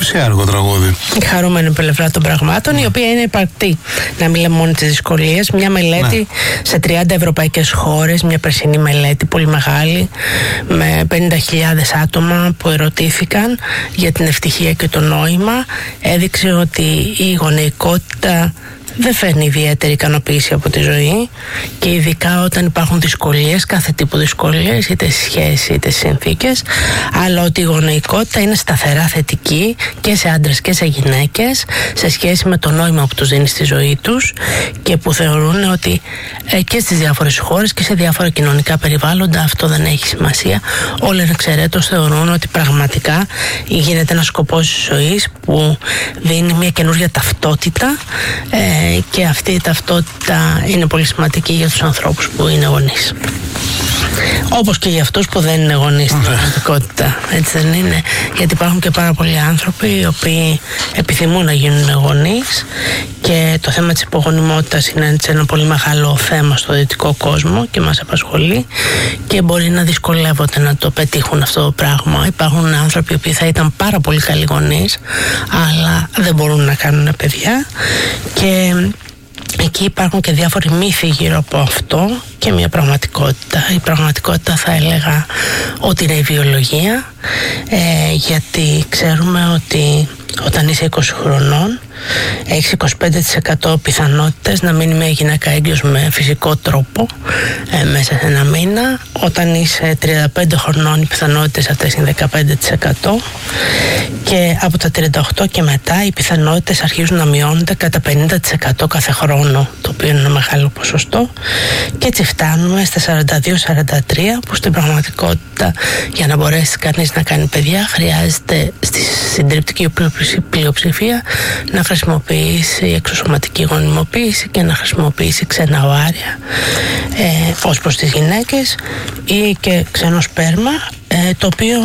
φυσικά έργο τραγούδι. Η χαρούμενη πλευρά των πραγμάτων, η οποία είναι υπαρκτή. Να μην λέμε μόνο τις δυσκολίες. Μια μελέτη σε 30 ευρωπαϊκές χώρες, μια περσινή μελέτη πολύ μεγάλη, με 50.000 άτομα που ερωτήθηκαν για την ευτυχία και το νόημα, έδειξε ότι η γονεϊκότητα δεν φέρνει ιδιαίτερη ικανοποίηση από τη ζωή, και ειδικά όταν υπάρχουν δυσκολίες, κάθε τύπου δυσκολίες, είτε στη σχέση είτε στις συνθήκες, αλλά ότι η γονεϊκότητα είναι σταθερά θετική και σε άντρες και σε γυναίκες σε σχέση με το νόημα που τους δίνει στη ζωή τους, και που θεωρούν ότι και στις διάφορες χώρες και σε διάφορα κοινωνικά περιβάλλοντα αυτό δεν έχει σημασία. Όλοι εξαιρέτως θεωρούν ότι πραγματικά γίνεται ένας σκοπός της ζωής που δίνει μια καινούργια ταυτότητα, και αυτή η ταυτότητα είναι πολύ σημαντική για τους ανθρώπους που είναι γονείς. Όπως και για αυτούς που δεν είναι γονείς στην πραγματικότητα, έτσι δεν είναι? Γιατί υπάρχουν και πάρα πολλοί άνθρωποι οι οποίοι επιθυμούν να γίνουν γονείς, και το θέμα της υπογονιμότητας είναι έτσι ένα πολύ μεγάλο θέμα στο δυτικό κόσμο και μας απασχολεί, και μπορεί να δυσκολεύονται να το πετύχουν αυτό το πράγμα. Υπάρχουν άνθρωποι οι οποίοι θα ήταν πάρα πολύ καλοί γονείς, αλλά δεν μπορούν να κάνουν παιδιά, και εκεί υπάρχουν και διάφοροι μύθοι γύρω από αυτό και μια πραγματικότητα. Η πραγματικότητα θα έλεγα ότι είναι η βιολογία, γιατί ξέρουμε ότι όταν είσαι 20 χρονών έχεις 25% πιθανότητες να μείνει μια γυναίκα έγκυος με φυσικό τρόπο μέσα σε ένα μήνα. Όταν είσαι 35 χρονών οι πιθανότητες αυτές είναι 15%, και από τα 38 και μετά οι πιθανότητες αρχίζουν να μειώνονται κατά 50% κάθε χρόνο, το οποίο είναι ένα μεγάλο ποσοστό, και έτσι φτάνουμε στα 42-43, που στην πραγματικότητα για να μπορέσει κανείς να κάνει παιδιά χρειάζεται στη συντριπτική πλειοψηφία να χρησιμοποιήσει εξωσωματική γονιμοποίηση και να χρησιμοποιήσει ξένα οάρια ως προς τις γυναίκες, ή και ξένο σπέρμα, το οποίο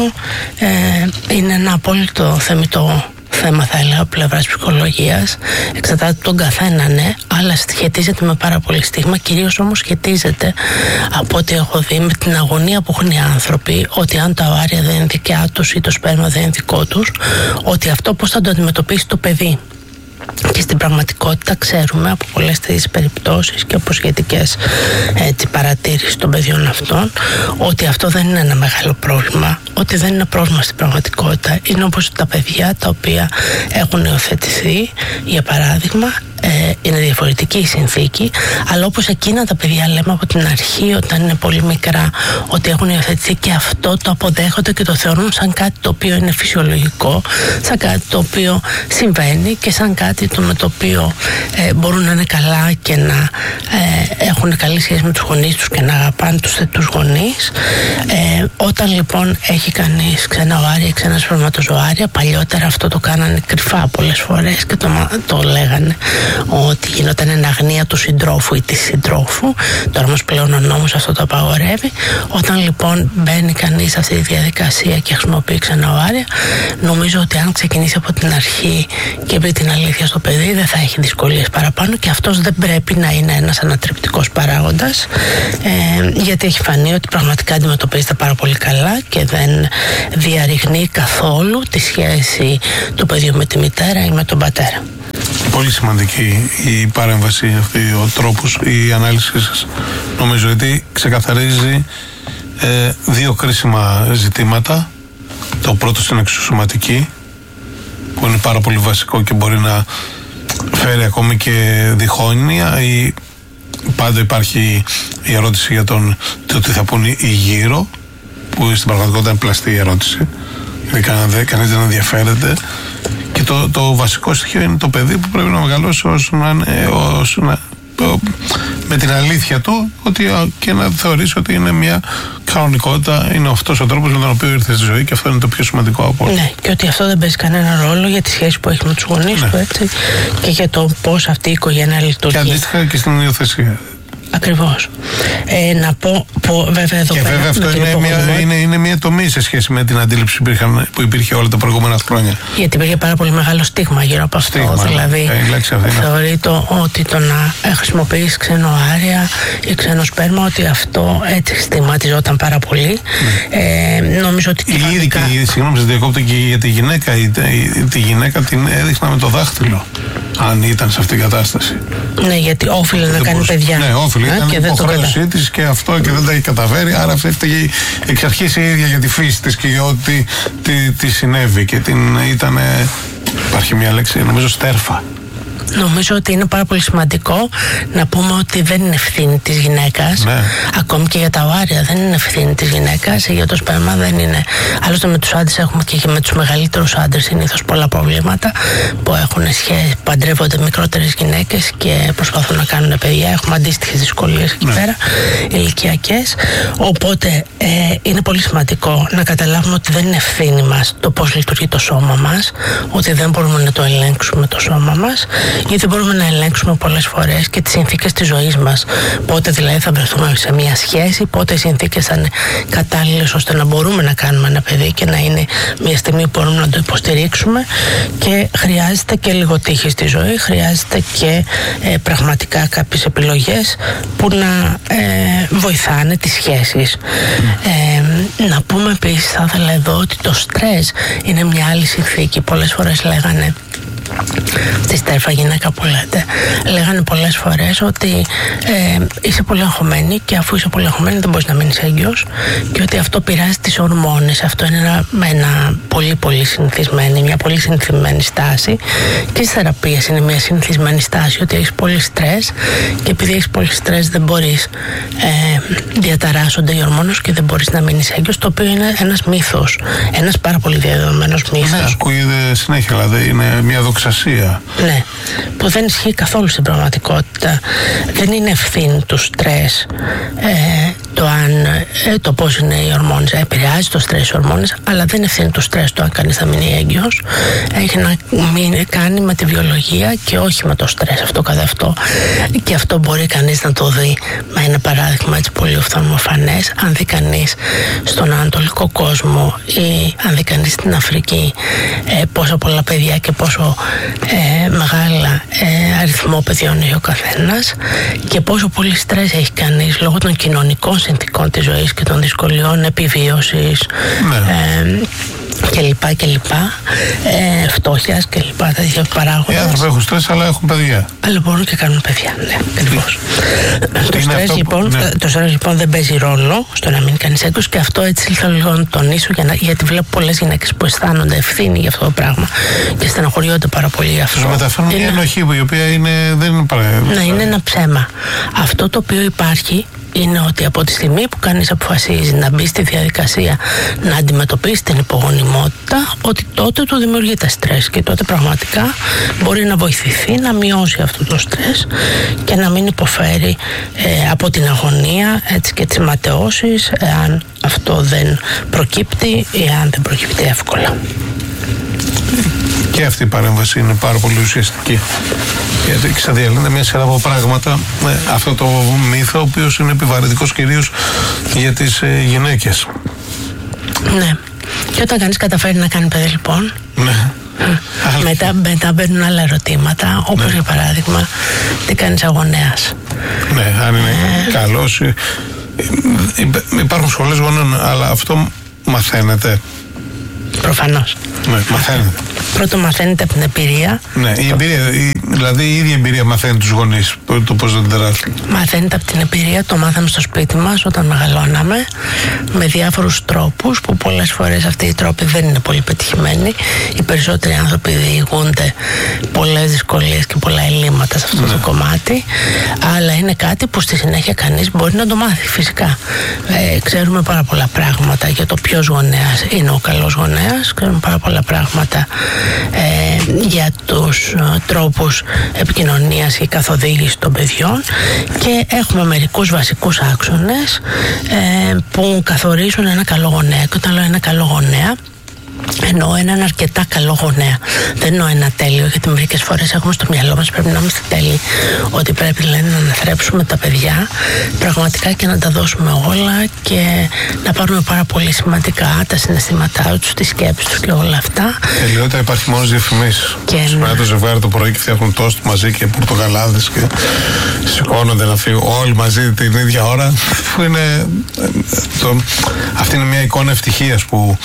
είναι ένα απόλυτο θεμιτό θέμα, θα έλεγα, από πλευράς ψυχολογίας. Εξαρτάται από τον καθένα, ναι, αλλά σχετίζεται με πάρα πολύ στίγμα. Κυρίως όμως σχετίζεται, από ό,τι έχω δει, με την αγωνία που έχουν οι άνθρωποι, ότι αν τα οάρια δεν είναι δικιά τους ή το σπέρμα δεν είναι δικό τους, ότι αυτό πώς θα το αντιμετωπίσει το παιδί. Και στην πραγματικότητα ξέρουμε από πολλές τέτοιες περιπτώσεις και από σχετικές παρατήρησεις των παιδιών αυτών, ότι αυτό δεν είναι ένα μεγάλο πρόβλημα, ότι δεν είναι πρόβλημα στην πραγματικότητα. Είναι όπως τα παιδιά τα οποία έχουν υιοθετηθεί, για παράδειγμα, είναι διαφορετική η συνθήκη, αλλά όπως εκείνα τα παιδιά λέμε από την αρχή, όταν είναι πολύ μικρά, ότι έχουν υιοθετηθεί, και αυτό το αποδέχονται και το θεωρούν σαν κάτι το οποίο είναι φυσιολογικό, σαν κάτι το οποίο συμβαίνει και σαν κάτι με το οποίο μπορούν να είναι καλά και να έχουν καλή σχέση με τους γονείς τους και να αγαπάνε τους γονείς. Όταν λοιπόν έχει κανείς ξένα οάρια, ξένα σπερματοζωάρια, παλιότερα αυτό το κάνανε κρυφά πολλές φορές και το λέγανε ότι γινόταν εν αγνία του συντρόφου ή της συντρόφου. Τώρα όμως πλέον ο νόμος αυτό το απαγορεύει. Όταν λοιπόν μπαίνει κανείς σε αυτή τη διαδικασία και χρησιμοποιεί ξένα οάρια, νομίζω ότι αν ξεκινήσει από την αρχή και πει την αλήθεια στο παιδί, δεν θα έχει δυσκολίες παραπάνω, και αυτός δεν πρέπει να είναι ένας ανατρεπτικός παράγοντας, γιατί έχει φανεί ότι πραγματικά αντιμετωπίζεται πάρα πολύ καλά και δεν διαρριγνύει καθόλου τη σχέση του παιδιού με τη μητέρα ή με τον πατέρα. Πολύ σημαντική η παρέμβαση αυτή, ο τρόπος, η ανάλυση σας, νομίζω, γιατί ξεκαθαρίζει δύο κρίσιμα ζητήματα. Το πρώτο στην εξωσωματική, που είναι πάρα πολύ βασικό και μπορεί να φέρει ακόμη και διχόνοια, ή πάντα υπάρχει η ερώτηση για το τι θα πούνε οι γύρω, που στην πραγματικότητα είναι πλαστή η ερώτηση, γιατί κανείς δεν ενδιαφέρεται, και το βασικό στοιχείο είναι το παιδί που πρέπει να μεγαλώσει με την αλήθεια του, ότι και να θεωρήσει ότι είναι μια κανονικότητα, είναι αυτός ο τρόπος με τον οποίο ήρθε στη ζωή, και αυτό είναι το πιο σημαντικό από όλα. Ναι, και ότι αυτό δεν παίζει κανένα ρόλο για τη σχέση που έχει με τους γονείς του, έτσι, και για το πώς αυτή η οικογένεια λειτουργεί. Και αντίστοιχα και στην υιοθεσία. Ακριβώς. Να πω βέβαια εδώ και πέρα. Βέβαια αυτό είναι μια τομή σε σχέση με την αντίληψη που υπήρχε όλα τα προηγούμενα χρόνια. Γιατί υπήρχε πάρα πολύ μεγάλο στίγμα γύρω από αυτό. Δηλαδή, θεωρείται ότι το να χρησιμοποιείς ξενοάρια ή ξένο σπέρμα, ότι αυτό έτσι στιγματιζόταν πάρα πολύ. Νομίζω ότι. Συγγνώμη, σας διακόπτω, και για τη γυναίκα. Τη γυναίκα την έδειχνα με το δάχτυλο, αν ήταν σε αυτήν την κατάσταση. Ναι, γιατί όφιλε να κάνει παιδιά. Ναι, όφιλε. Ήταν υποχρέωσή της και αυτό, και δεν τα έχει καταφέρει. Άρα αυτή έφταιγε εξ αρχής η ίδια για τη φύση της και για ό,τι τη συνέβη. Και υπάρχει μια λέξη, νομίζω, στέρφα. Νομίζω ότι είναι πάρα πολύ σημαντικό να πούμε ότι δεν είναι ευθύνη της γυναίκας. Ναι. Ακόμη και για τα οάρια δεν είναι ευθύνη της γυναίκας. Για το σπέρμα δεν είναι. Άλλωστε με τους άντρες έχουμε και με τους μεγαλύτερους άντρες συνήθως πολλά προβλήματα που έχουν σχέση, παντρεύονται μικρότερες γυναίκες και προσπαθούν να κάνουν παιδιά. Έχουμε αντίστοιχες δυσκολίες εκεί πέρα, ηλικιακές. Οπότε είναι πολύ σημαντικό να καταλάβουμε ότι δεν είναι ευθύνη μας το πώς λειτουργεί το σώμα μας, ότι δεν μπορούμε να το ελέγξουμε το σώμα μας, γιατί μπορούμε να ελέγξουμε πολλές φορές και τις συνθήκες της ζωής μας. Πότε δηλαδή θα βρεθούμε σε μια σχέση, πότε οι συνθήκες θα είναι κατάλληλες ώστε να μπορούμε να κάνουμε ένα παιδί και να είναι μια στιγμή που μπορούμε να το υποστηρίξουμε. Και χρειάζεται και λίγο τύχη στη ζωή, χρειάζεται και πραγματικά κάποιες επιλογές που να βοηθάνε τις σχέσεις. Να πούμε επίσης, θα ήθελα εδώ, ότι το στρες είναι μια άλλη συνθήκη. Πολλές φορές λέγανε, στη στέρφα γυναίκα που λέτε, λέγανε πολλές φορές ότι είσαι πολύ αγχωμένη, και αφού είσαι πολύ αγχωμένη δεν μπορείς να μείνεις έγκυος, και ότι αυτό πειράζει τις ορμόνες. Αυτό είναι μια πολύ συνηθισμένη στάση, και στις θεραπείες είναι μια συνηθισμένη στάση, ότι έχεις πολύ στρες, και επειδή έχεις πολύ στρες δεν μπορείς, διαταράσσονται οι ορμόνες και δεν μπορείς να μείνεις έγκυος, το οποίο είναι ένας μύθος, ένας πάρα πολύ διαδεδομένος μύθος. Ναι, ακούγεται συνέχεια, δηλαδή είναι μια δοξασία. Ναι, που δεν ισχύει καθόλου στην πραγματικότητα. Δεν είναι ευθύνη του στρες το πώς είναι οι ορμόνες. Επηρεάζει το στρες οι ορμόνες, αλλά δεν είναι ευθύνη του στρες το αν κανείς θα μείνει έγκυος. Έχει να κάνει με τη βιολογία και όχι με το στρες αυτό καθ' αυτό. Και αυτό μπορεί κανείς να το δει με ένα παράδειγμα έτσι πολύ οφθαλμοφανές. Αν δει κανείς στον ανατολικό κόσμο ή αν δει κανείς στην Αφρική πόσα πολλά παιδιά και πόσο μεγάλα αριθμό παιδιών έχει ο καθένας, και πόσο πολύ στρες έχει κανείς λόγω των κοινωνικών συνθηκών της ζωής και των δυσκολιών επιβίωσης, και λοιπά, φτώχειας και λοιπά, τέτοια παράγοντες. Οι άνθρωποι έχουν στρες, αλλά έχουν παιδιά. Αλλά μπορούν και κάνουν παιδιά, ναι, ακριβώς. Το στρες λοιπόν δεν παίζει ρόλο στο να μην κάνεις έγκυος, και αυτό έτσι θέλω λίγο να τονίσω, γιατί βλέπω πολλές γυναίκες που αισθάνονται ευθύνη για αυτό το πράγμα και στεναχωριόνται πάρα πολύ για αυτό. Μεταφέρουν μια ενοχή η οποία δεν είναι παραδείγμα. Ναι, είναι ένα ψέμα. Αυτό το οποίο υπάρχει είναι ότι από τη στιγμή που κανείς αποφασίζει να μπει στη διαδικασία να αντιμετωπίσει την υπογονιμότητα, ότι τότε του δημιουργείται στρες, και τότε πραγματικά μπορεί να βοηθηθεί να μειώσει αυτό το στρες και να μην υποφέρει από την αγωνία, έτσι, και τις ματαιώσεις, εάν αυτό δεν προκύπτει ή αν δεν προκύπτει εύκολα. Και αυτή η παρέμβαση είναι πάρα πολύ ουσιαστική, γιατί ξαδιαλύνεται μια σειρά από πράγματα, αυτό το μύθο ο οποίος είναι επιβαρυντικός κυρίως για τις γυναίκες. Ναι, και όταν κανείς καταφέρει να κάνει παιδί λοιπόν, ναι. Μετά μπαίνουν άλλα ερωτήματα, όπως για παράδειγμα τι κάνεις αγωνέας. Ναι, αν είναι καλός. Υπάρχουν σχολές γονέων, αλλά αυτό μαθαίνεται. Προφανώς. Ναι, μαθαίνετε. Πρώτον μαθαίνετε από την εμπειρία. Ναι, δηλαδή η ίδια εμπειρία μαθαίνει τους γονείς το πώς δεν τεράσουν. Μαθαίνετε από την εμπειρία, το μάθαμε στο σπίτι μας όταν μεγαλώναμε, με διάφορους τρόπους που πολλές φορές αυτοί οι τρόποι δεν είναι πολύ πετυχημένοι. Οι περισσότεροι άνθρωποι διηγούνται πολλές δυσκολίες και πολλά ελλείμματα σε αυτό το κομμάτι, αλλά είναι κάτι που στη συνέχεια κανείς μπορεί να το μάθει φυσικά. Ξέρουμε πάρα πολλά πράγματα για το ποιος γονέας είναι ο καλός γονέας, ξέρουμε πάρα πολλά πράγματα για τους τρόπους επικοινωνίας και καθοδήγηση των παιδιών, και έχουμε μερικούς βασικούς άξονες που καθορίζουν ένα καλό γονέα. Και όταν λέω ένα καλό γονέα, Εννοώ έναν αρκετά καλό γονέα. Δεν εννοώ ένα τέλειο, γιατί μερικές φορές έχουμε στο μυαλό μας πρέπει να είμαστε τέλειοι. Ότι πρέπει να αναθρέψουμε τα παιδιά πραγματικά και να τα δώσουμε όλα και να πάρουμε πάρα πολύ σημαντικά τα συναισθήματά τους, τις σκέψεις τους και όλα αυτά. Τελειότητα υπάρχει μόνο στις διαφημίσεις. Σήμερα το ζευγάρι το πρωί και φτιάχνουν τόστ μαζί και πορτοκαλάδες και σηκώνονται να φύγουν όλοι μαζί την ίδια ώρα. Που είναι, αυτή είναι μια εικόνα ευτυχίας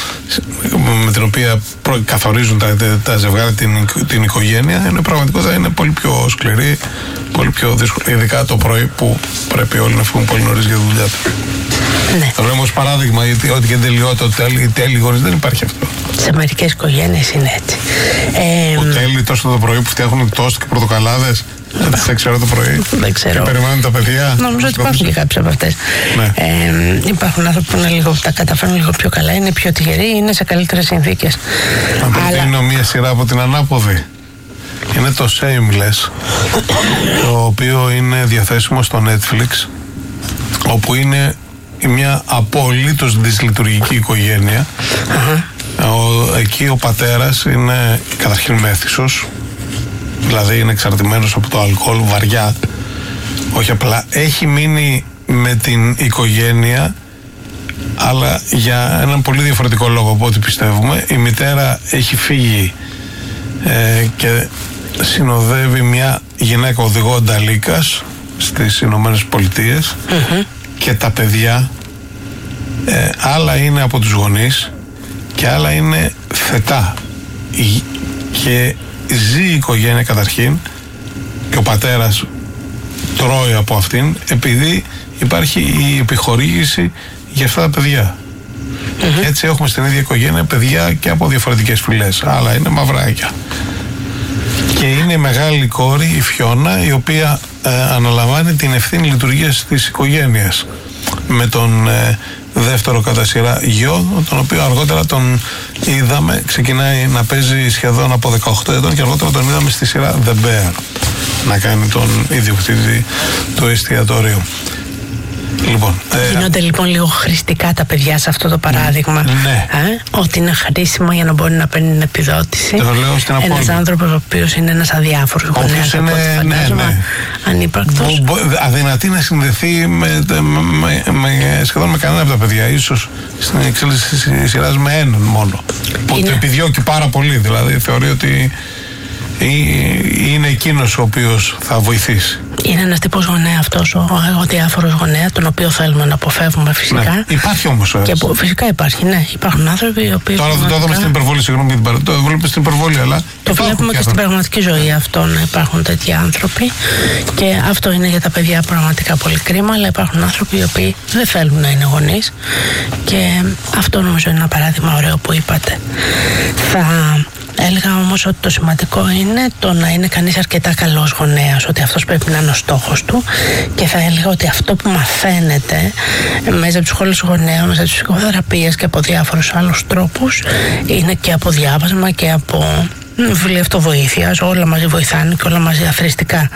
με την οποία καθορίζουν τα ζευγάρια την οικογένεια. Είναι πραγματικότητα, είναι πολύ πιο σκληρή, πολύ πιο δύσκολη, ειδικά το πρωί που πρέπει όλοι να φύγουν πολύ νωρίς για τη δουλειά του. Ναι. Το λέμε ως παράδειγμα, γιατί ό,τι και τελειότητα, οι τέλειοι γονείς, δεν υπάρχει αυτό. Σε μερικές οικογένειες είναι έτσι. Ο τέλειοι τόσο το πρωί που φτιάχνουν τόστ και πορτοκαλάδες. Δεν ξέρω το πρωί. Δεν ξέρω. Και περιμένουν τα παιδιά. Νομίζω ότι υπάρχουν και κάποιες από αυτές. Ναι. Υπάρχουν άνθρωποι που τα καταφέρνουν λίγο πιο καλά, είναι πιο τυχεροί, είναι σε καλύτερες συνθήκες. Αν προτείνω μία σειρά από την ανάποδη. Είναι το Shameless, το οποίο είναι διαθέσιμο στο Netflix, όπου είναι μια απολύτως δυσλειτουργική οικογένεια. Εκεί ο πατέρας είναι καταρχήν μέθησος, δηλαδή είναι εξαρτημένος από το αλκοόλ βαριά, όχι απλά έχει μείνει με την οικογένεια, αλλά για έναν πολύ διαφορετικό λόγο από ό,τι πιστεύουμε. Η μητέρα έχει φύγει και συνοδεύει μια γυναίκα οδηγό νταλίκας στις Ηνωμένες Πολιτείες και τα παιδιά άλλα είναι από τους γονείς και άλλα είναι θετά και ζει η οικογένεια καταρχήν και ο πατέρας τρώει από αυτήν επειδή υπάρχει η επιχορήγηση για αυτά τα παιδιά. Έτσι έχουμε στην ίδια οικογένεια παιδιά και από διαφορετικές φυλές, άλλα είναι μαυράκια. Και είναι η μεγάλη κόρη, η Φιώνα, η οποία αναλαμβάνει την ευθύνη λειτουργίας της οικογένειας με τον δεύτερο κατά σειρά γιο, τον οποίο αργότερα τον είδαμε, ξεκινάει να παίζει σχεδόν από 18 ετών και αργότερα τον είδαμε στη σειρά The Bear να κάνει τον ιδιοκτήτη του εστιατορίου. Λοιπόν, γίνονται λοιπόν λίγο χρηστικά τα παιδιά σε αυτό το παράδειγμα. Ναι. Ότι είναι χρήσιμο για να μπορεί να παίρνει επιδότηση. Ένας άνθρωπος ο οποίος είναι ένας αδιάφορος γονέας, από ό,τι φαντάζομαι, ανύπαρκτος. Αδυνατή να συνδεθεί σχεδόν με κανένα από τα παιδιά. Ίσως στην εξέλιξη της σειράς με έναν μόνο. Που το επιδιώκει πάρα πολύ. Δηλαδή θεωρεί ότι είναι εκείνος ο οποίος θα βοηθήσει. Είναι ένας τύπος γονέα αυτός, ο διάφορος γονέα, τον οποίο θέλουμε να αποφεύγουμε φυσικά. Ναι, υπάρχει όμως. Φυσικά υπάρχει, ναι. Υπάρχουν άνθρωποι οι οποίοι. Τώρα δεν το είδαμε στην υπερβολή, συγγνώμη, το βλέπουμε στην υπερβολή, αλλά. Το βλέπουμε και στην πραγματική ζωή αυτό, να υπάρχουν τέτοιοι άνθρωποι. Και αυτό είναι για τα παιδιά πραγματικά πολύ κρίμα, αλλά υπάρχουν άνθρωποι οι οποίοι δεν θέλουν να είναι γονείς. Και αυτό νομίζω είναι ένα παράδειγμα ωραίο που είπατε. Θα έλεγα όμως ότι το σημαντικό είναι το να είναι κανείς αρκετά καλός γονέας, ότι αυτός πρέπει να είναι ο στόχος του, και θα έλεγα ότι αυτό που μαθαίνεται μέσα από τις σχολές γονέων, μέσα από τις ψυχοθεραπείες και από διάφορους άλλους τρόπους, είναι και από διάβασμα και από βιβλία αυτοβοήθειας, όλα μαζί βοηθάνε και όλα μαζί αθροιστικά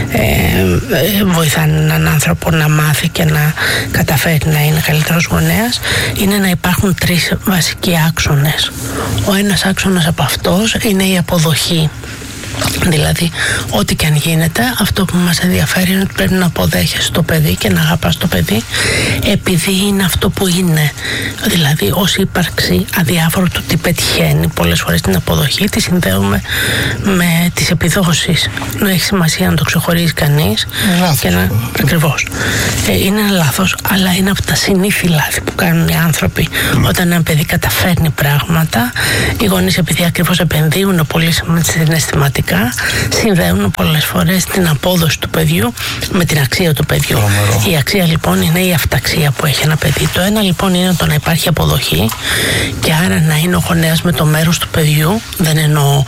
βοηθάνε έναν άνθρωπο να μάθει και να καταφέρει να είναι καλύτερος γονέας. Είναι να υπάρχουν τρεις βασικοί άξονες. Ο ένας άξονας από αυτός είναι η αποδοχή. Δηλαδή, ό,τι και αν γίνεται, αυτό που μας ενδιαφέρει είναι ότι πρέπει να αποδέχεσαι το παιδί και να αγαπάς το παιδί επειδή είναι αυτό που είναι. Δηλαδή, ως ύπαρξη αδιάφορο του τι πετυχαίνει. Πολλές φορές την αποδοχή τη συνδέουμε με τις επιδόσεις. Να έχει σημασία να το ξεχωρίζει κανείς. Ακριβώς. Είναι ένα λάθος, αλλά είναι από τα συνήθη λάθη που κάνουν οι άνθρωποι. Όταν ένα παιδί καταφέρνει πράγματα, οι γονείς, επειδή ακριβώς επενδύουν πολύ συναισθηματικά, συνδέουν πολλές φορές την απόδοση του παιδιού με την αξία του παιδιού. Η αξία λοιπόν είναι η αυταξία που έχει ένα παιδί. Το ένα λοιπόν είναι το να υπάρχει αποδοχή και άρα να είναι ο γονέας με το μέρος του παιδιού. Δεν εννοώ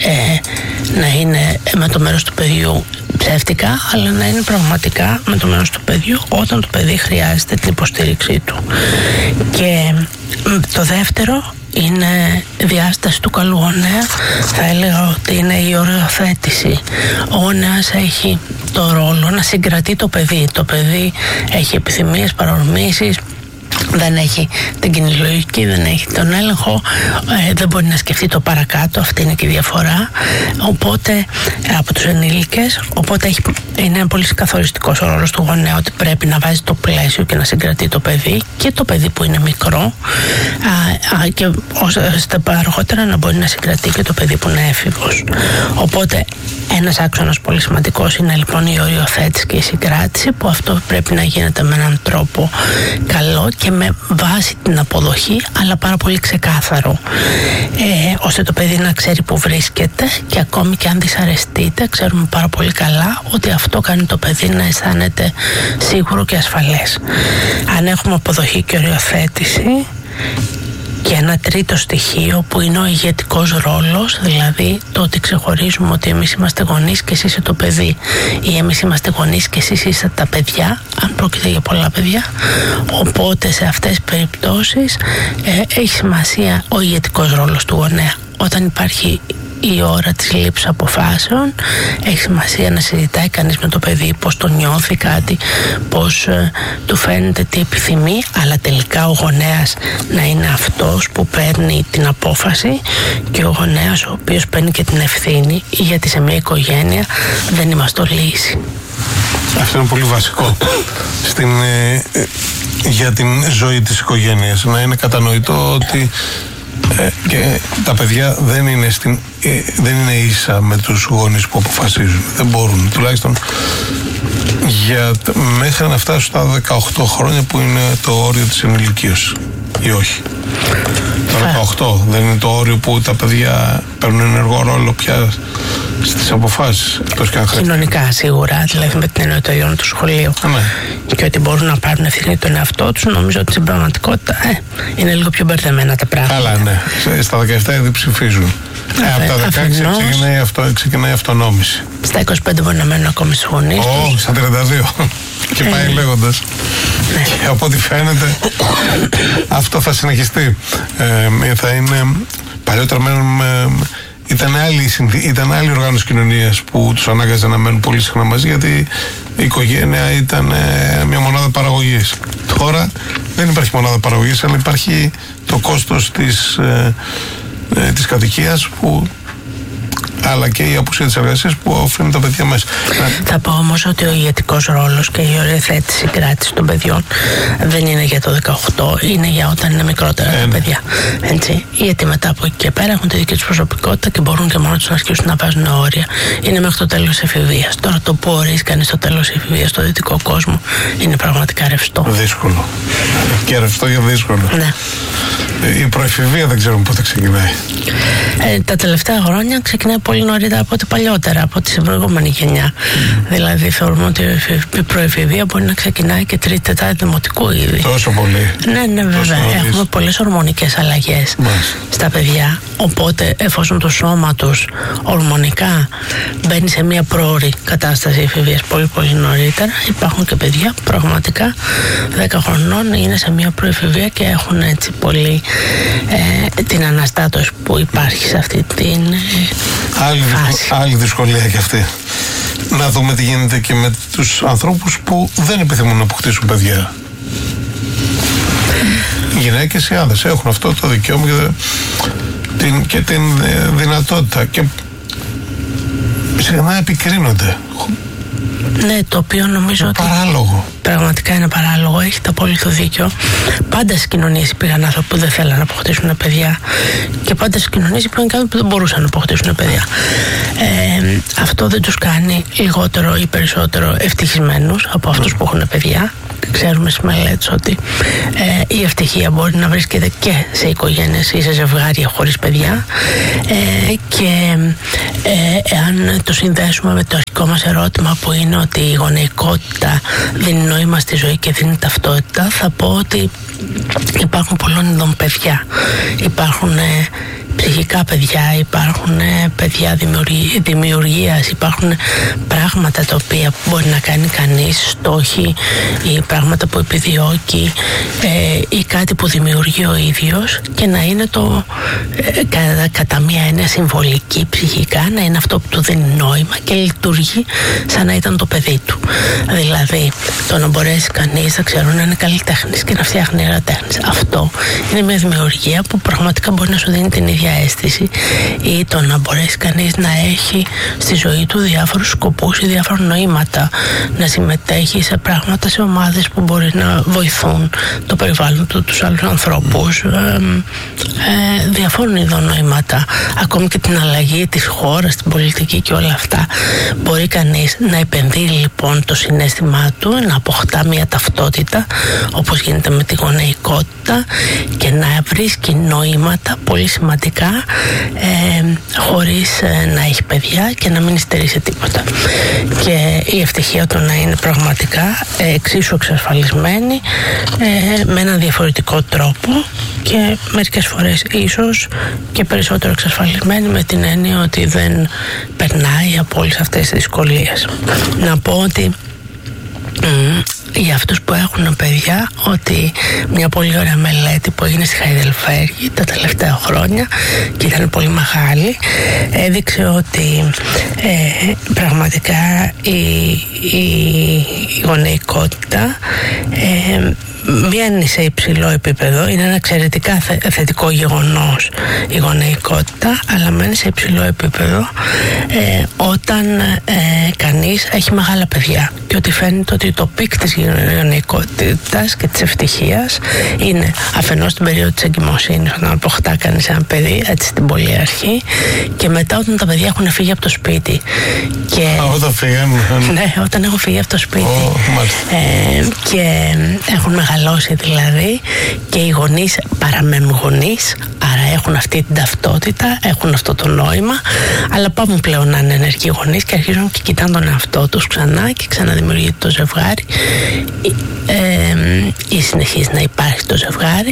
να είναι με το μέρος του παιδιού ψεύτικα, αλλά να είναι πραγματικά με το μέρος του παιδιού όταν το παιδί χρειάζεται την υποστήριξή του. Και το δεύτερο είναι διάσταση του καλού γονέα. Θα έλεγα ότι είναι η οριοθέτηση. Ο γονέας έχει το ρόλο να συγκρατεί το παιδί. Το παιδί έχει επιθυμίες, παρορμήσεις, δεν έχει την κοινή λογική, δεν έχει τον έλεγχο, δεν μπορεί να σκεφτεί το παρακάτω, αυτή είναι και η διαφορά, οπότε από τους ενήλικες, οπότε είναι ένα πολύ καθοριστικός ο ρόλος του γονέα, ότι πρέπει να βάζει το πλαίσιο και να συγκρατεί το παιδί, και το παιδί που είναι μικρό, και ώστε αργότερα να μπορεί να συγκρατεί και το παιδί που είναι έφηβος. Οπότε ένας άξονας πολύ σημαντικός είναι λοιπόν η οριοθέτηση και η συγκράτηση, που αυτό πρέπει να γίνεται με έναν τρόπο καλό και με βάση την αποδοχή, αλλά πάρα πολύ ξεκάθαρο, ώστε το παιδί να ξέρει που βρίσκεται, και ακόμη και αν δυσαρεστείται, ξέρουμε πάρα πολύ καλά ότι αυτό κάνει το παιδί να αισθάνεται σίγουρο και ασφαλές. Αν έχουμε αποδοχή και οριοθέτηση, και ένα τρίτο στοιχείο που είναι ο ηγετικός ρόλος, δηλαδή το ότι ξεχωρίζουμε ότι εμείς είμαστε γονείς και εσείς είστε το παιδί, ή εμείς είμαστε γονείς και εσείς είστε τα παιδιά, αν πρόκειται για πολλά παιδιά. Οπότε σε αυτές τις περιπτώσεις έχει σημασία ο ηγετικός ρόλος του γονέα. Όταν υπάρχει η ώρα της λήψης αποφάσεων, έχει σημασία να συζητάει κανείς με το παιδί πώς το νιώθει κάτι, πώς του φαίνεται, τι επιθυμεί, αλλά τελικά ο γονέας να είναι αυτός που παίρνει την απόφαση, και ο γονέας ο οποίος παίρνει και την ευθύνη, γιατί σε μια οικογένεια δεν είμαστε λύση. Αυτό είναι πολύ βασικό για την ζωή της οικογένειας, να είναι κατανοητό ότι και τα παιδιά δεν είναι ίσα με τους γονείς που αποφασίζουν. Δεν μπορούν, τουλάχιστον μέχρι να φτάσουν στα 18 χρόνια, που είναι το όριο της ενηλικίωσης, ή όχι. Το 18 δεν είναι το όριο που τα παιδιά παίρνουν ενεργό ρόλο πια στις αποφάσεις, εκτός και αν χρειάζεται. Κοινωνικά σίγουρα, δηλαδή με την εννοία των του σχολείου. Ναι. Και ότι μπορούν να πάρουν ευθύνη τον εαυτό τους, νομίζω ότι στην πραγματικότητα είναι λίγο πιο μπερδεμένα τα πράγματα. Καλά, ναι. Στα 17 ήδη ψηφίζουν. Από τα 16 ξεκινάει η αυτονόμηση. Στα 25 μπορεί να μένουν ακόμη στους γονείς. Στα 32. Και πάει λέγοντας. Και από ό,τι φαίνεται αυτό θα συνεχιστεί. Θα είναι παλιότερα ήταν άλλη οργάνωση κοινωνίας που τους ανάγκαζε να μένουν πολύ συχνά μαζί, γιατί η οικογένεια ήταν μια μονάδα παραγωγής. Τώρα δεν υπάρχει μονάδα παραγωγής, αλλά υπάρχει το κόστος της κατοικίας, αλλά και η απουσία της εργασίας που οφείλουν τα παιδιά μέσα. Θα πω όμως ότι ο ηγετικός ρόλος και η οριοθέτηση κράτηση των παιδιών δεν είναι για το 18, είναι για όταν είναι μικρότερα τα παιδιά. Έτσι. Γιατί μετά από εκεί και πέρα έχουν τη δική τους προσωπικότητα και μπορούν και μόνο τους να αρχίσουν να βάζουν όρια. Είναι μέχρι το τέλος της εφηβείας. Τώρα το που ορίζει κανείς το τέλος της εφηβείας στο δυτικό κόσμο είναι πραγματικά ρευστό. Δύσκολο. Και ρευστό για δύσκολο. Ναι. Η προεφηβεία δεν ξέρουμε πότε ξεκινάει. Τα τελευταία χρόνια ξεκινάει πολύ νωρίτερα από ό,τι παλιότερα, από τη προηγούμενη γενιά. Δηλαδή θεωρούμε ότι η προεφηβεία μπορεί να ξεκινάει και τρίτη, τετάρτη δημοτικού ήδη. Τόσο πολύ. Ναι, βέβαια. Έχουμε πολλές ορμονικές αλλαγές στα παιδιά. Οπότε, εφόσον το σώμα τους ορμονικά μπαίνει σε μια πρόωρη κατάσταση εφηβείας πολύ νωρίτερα, υπάρχουν και παιδιά πραγματικά 10 χρονών είναι σε μια προεφηβεία και έχουν έτσι πολύ την αναστάτωση που υπάρχει σε αυτή την άλλη δυσκολία και αυτή. Να δούμε τι γίνεται και με τους ανθρώπους που δεν επιθυμούν να αποκτήσουν παιδιά. Οι γυναίκες ή άντρες έχουν αυτό το δικαίωμα και την δυνατότητα, και συχνά επικρίνονται. Ναι, το οποίο νομίζω ότι παράλογο. Πραγματικά είναι παράλογο, έχετε απόλυτο δίκιο. Πάντα στις κοινωνίες υπήρχαν άνθρωποι που δεν θέλαν να αποκτήσουν παιδιά, και πάντα στις κοινωνίες υπήρχαν άνθρωποι που δεν μπορούσαν να αποκτήσουν παιδιά. Αυτό δεν τους κάνει λιγότερο ή περισσότερο ευτυχισμένους από αυτούς που έχουν παιδιά. Ξέρουμε στις μελέτες ότι η ευτυχία μπορεί να βρίσκεται και σε οικογένειες ή σε ζευγάρια χωρίς παιδιά, και εάν το συνδέσουμε με το αρχικό μας ερώτημα, που είναι ότι η γονεϊκότητα δίνει νόημα στη ζωή και δίνει ταυτότητα, θα πω ότι υπάρχουν πολλών ειδών παιδιά. Υπάρχουν ψυχικά παιδιά, υπάρχουν παιδιά δημιουργίας, υπάρχουν πράγματα τα οποία μπορεί να κάνει κανείς, στόχοι ή πράγματα που επιδιώκει ή κάτι που δημιουργεί ο ίδιος, και να είναι το κατά μία έννοια συμβολική ψυχικά, να είναι αυτό που του δίνει νόημα και λειτουργεί σαν να ήταν το παιδί του. Δηλαδή το να μπορέσει κανείς, θα ξέρω, να είναι καλλιτέχνης και να φτιάχνει αεροτέχνης, αυτό είναι μια δημιουργία που πραγματικά μπορεί να σου δίνει την ίδια αίσθηση. Ή το να μπορέσει κανείς να έχει στη ζωή του διάφορους σκοπούς ή διάφορα νοήματα, να συμμετέχει σε πράγματα, σε ομάδες που μπορεί να βοηθούν το περιβάλλον του, τους άλλους ανθρώπους, διαφόρων ειδών νοήματα, ακόμη και την αλλαγή της χώρας, την πολιτική και όλα αυτά. Μπορεί κανείς να επενδύει λοιπόν το συναίσθημά του, να αποκτά μια ταυτότητα, όπως γίνεται με τη γονεϊκότητα, και να βρίσκει νοήματα πολύ σημαντικά, χωρίς να έχει παιδιά και να μην υστερεί σε τίποτα. Και η ευτυχία του να είναι πραγματικά εξίσου εξασφαλισμένη, με έναν διαφορετικό τρόπο, και μερικές φορές ίσως και περισσότερο εξασφαλισμένη, με την έννοια ότι δεν περνάει από όλες αυτές τις δυσκολίες. Να πω ότι για αυτούς που έχουν παιδιά, ότι μια πολύ ωραία μελέτη που έγινε στη Χαϊδελβέργη τα τελευταία χρόνια και ήταν πολύ μεγάλη, έδειξε ότι πραγματικά η γονεϊκότητα μένει σε υψηλό επίπεδο. Είναι ένα εξαιρετικά θετικό γεγονός η γονεϊκότητα, αλλά μένει σε υψηλό επίπεδο όταν κανείς έχει μεγάλα παιδιά, και ότι φαίνεται ότι το πικ της γονεϊκότητας και της ευτυχίας είναι αφενός στην περίοδο της εγκυμοσύνης, όταν αποκτά κανείς ένα παιδί, έτσι στην πολύ αρχή, και μετά όταν τα παιδιά έχουν φύγει από το σπίτι. Και όταν φύγουν. Ναι, όταν έχουν φύγει από το σπίτι. Και έχουν μεγαλώσει δηλαδή, και οι γονείς παραμένουν γονείς, άρα έχουν αυτή την ταυτότητα, έχουν αυτό το νόημα, αλλά πάμε πλέον να είναι ενεργοί γονείς και αρχίζουν και κοιτάνε τον εαυτό τους ξανά και ξαναδημιουργείται το ζευγάρι, ή συνεχίζει να υπάρχει το ζευγάρι,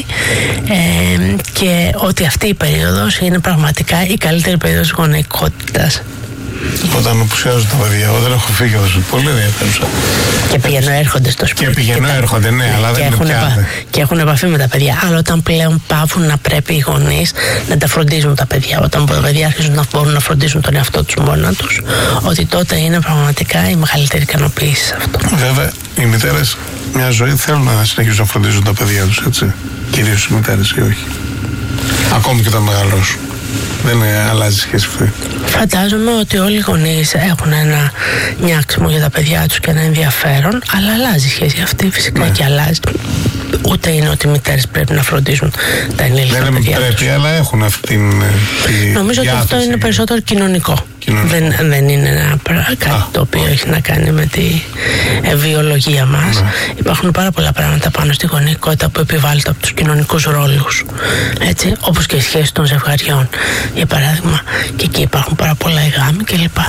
και ότι αυτή η περίοδος είναι πραγματικά η καλύτερη περίοδος γονεϊκότητας. Όταν απουσιάζουν τα παιδιά, όταν έχω φύγει από το σπίτι, πολύ ενδιαφέρουσα. Και πηγαίνουν έρχονται στο σπίτι. Και πηγαίνουν έρχονται, ναι, αλλά δεν είναι πια. Και έχουν επαφή με τα παιδιά. Αλλά όταν πλέον πάβουν να πρέπει οι γονείς να τα φροντίζουν τα παιδιά, όταν τα παιδιά αρχίζουν να μπορούν να φροντίζουν τον εαυτό τους μόνα τους, ότι τότε είναι πραγματικά η μεγαλύτερη ικανοποίηση σε αυτό. Βέβαια, οι μητέρες μια ζωή θέλουν να συνεχίσουν να φροντίζουν τα παιδιά τους, έτσι. Κυρίως οι μητέρες, ή όχι. Ακόμη και όταν μεγαλώσουν. Δεν αλλάζει σχέση αυτή. Φαντάζομαι ότι όλοι οι γονείς έχουν ένα νιάξιμο για τα παιδιά τους και ένα ενδιαφέρον, αλλά αλλάζει η σχέση αυτή φυσικά, ναι. Και αλλάζει. Ούτε είναι ότι οι μητέρες πρέπει να φροντίζουν τα ενήλικα παιδιά τους. Δεν πρέπει, αλλά έχουν αυτή την νομίζω ότι αυτό είναι περισσότερο κοινωνικό. Δεν είναι κάτι το οποίο έχει να κάνει με τη βιολογία μας. Ναι. Υπάρχουν πάρα πολλά πράγματα πάνω στη γονεϊκότητα που επιβάλλονται από τους κοινωνικούς ρόλους. Έτσι, όπως και οι σχέσεις των ζευγαριών, για παράδειγμα. Και εκεί υπάρχουν πάρα πολλά γάμοι κλπ.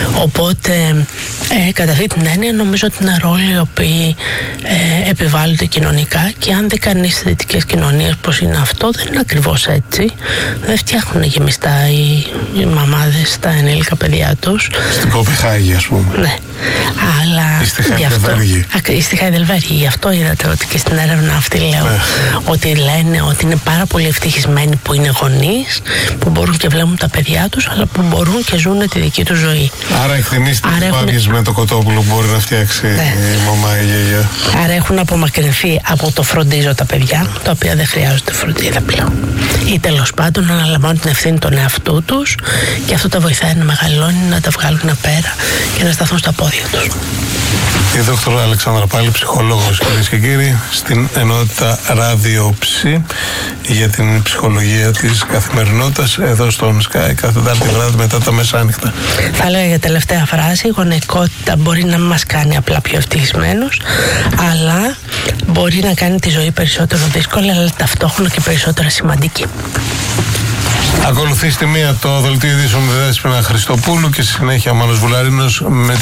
Οπότε, κατά αυτή την έννοια, νομίζω ότι είναι ρόλοι οι οποίοι επιβάλλονται κοινωνικά, και αν δει κανείς στις δυτικές κοινωνίες πως είναι αυτό, δεν είναι ακριβώς έτσι. Δεν φτιάχνουν γεμιστά οι μαμάδες τα ενήλικα παιδιά τους. Στην Κοπεχάγη, ας πούμε. Ναι. Αλλά στη Χαϊδελβέργη. Γι' αυτό είδατε ότι και στην έρευνα αυτή λέω, ναι, ότι λένε ότι είναι πάρα πολύ ευτυχισμένοι που είναι γονείς, που μπορούν και βλέπουν τα παιδιά τους, αλλά που μπορούν και ζουν τη δική τους ζωή. Άρα εκτιμήστε τις πάγιες με το κοτόπουλο που μπορεί να φτιάξει, ναι, η μαμά ή η γιαγιά. Άρα έχουν απομακρυνθεί από το φροντίζω τα παιδιά, τα οποία δεν χρειάζονται φροντίδα πλέον. Ή τέλος πάντων να αναλαμβάνουν την ευθύνη των εαυτού τους, και αυτό τα βοηθάει να μεγαλώνει, να τα βγάλουν απέρα και να σταθούν στα πόδια τους. Η δόκτωρα Αλεξάνδρα Πάλη, ψυχολόγος, κυρίες και κύριοι, στην ενότητα Ράδιο Ψι για την ψυχολογία της καθημερινότητας, εδώ στον Sky, κάθε Τετάρτη βράδυ μετά τα μεσάνυχτα. Θα έλεγα για τελευταία φράση, η γονεϊκότητα μπορεί να μας κάνει απλά πιο ευτυχισμένους, αλλά μπορεί να κάνει τη ζωή περισσότερο δύσκολη, αλλά ταυτόχρονα και περισσότερο σημαντική. Ακολουθεί στη μία το δελτίο ειδήσεων με Δέσποινα Χριστοπούλου και στη συνέχεια ο Μάνος Βουλαρίνος με